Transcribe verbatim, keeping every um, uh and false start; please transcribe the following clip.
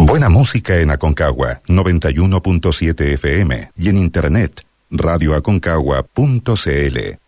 Buena música en Aconcagua, noventa y uno punto siete F M y en internet, radio aconcagua punto c l.